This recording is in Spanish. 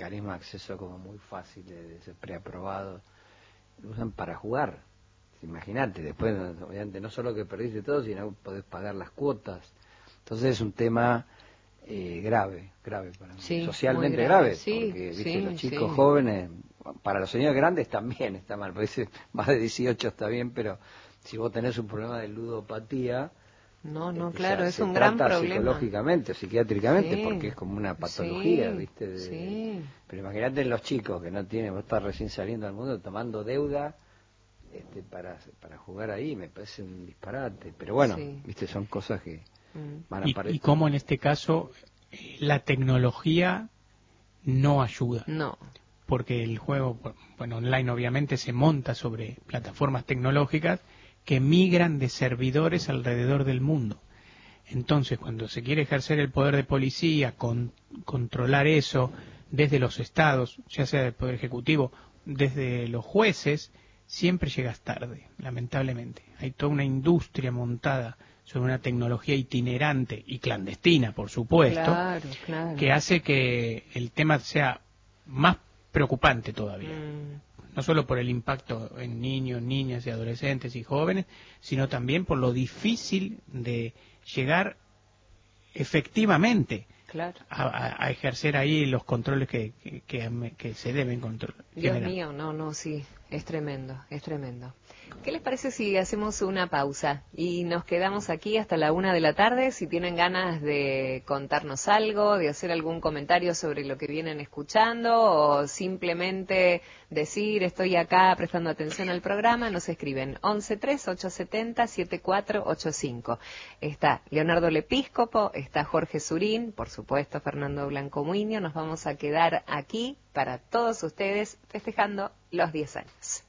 mecanismo de acceso como muy fácil de ser preaprobado, lo usan para jugar. Imagínate, después obviamente no solo que perdiste todo, sino podés pagar las cuotas. Entonces es un tema grave para mí, sí, socialmente grave, sí, porque viste, sí, los chicos sí. jóvenes, para los señores grandes también está mal, porque más de 18 está bien, pero si vos tenés un problema de ludopatía, No, claro, es se un gran trata problema. psicológicamente, psiquiátricamente, Sí, porque es como una patología, sí, viste. sí. Pero imagínate los chicos que no tienen, vos estás recién saliendo al mundo tomando deuda para jugar ahí, me parece un disparate. Pero bueno, Sí. viste, son cosas que van a Y aparecer. cómo en este caso la tecnología no ayuda. No. Porque el juego, bueno, online obviamente se monta sobre plataformas tecnológicas que migran de servidores alrededor del mundo. Entonces, cuando se quiere ejercer el poder de policía, controlar eso desde los estados, ya sea del Poder Ejecutivo, desde los jueces, siempre llegas tarde, lamentablemente. Hay toda una industria montada sobre una tecnología itinerante y clandestina, por supuesto, Claro, claro. que hace que el tema sea más preocupante todavía. No solo por el impacto en niños, niñas y adolescentes y jóvenes, sino también por lo difícil de llegar efectivamente Claro. a ejercer ahí los controles que se deben Dios generar. mío, no, sí, es tremendo, es tremendo. ¿Qué les parece si hacemos una pausa y nos quedamos aquí hasta la 1 de la tarde? Si tienen ganas de contarnos algo, de hacer algún comentario sobre lo que vienen escuchando o simplemente decir estoy acá prestando atención al programa, nos escriben 1138707485. Está Leonardo Lepíscopo, está Jorge Surín, por supuesto Fernando Blanco Muiño. Nos vamos a quedar aquí para todos ustedes festejando los 10 años.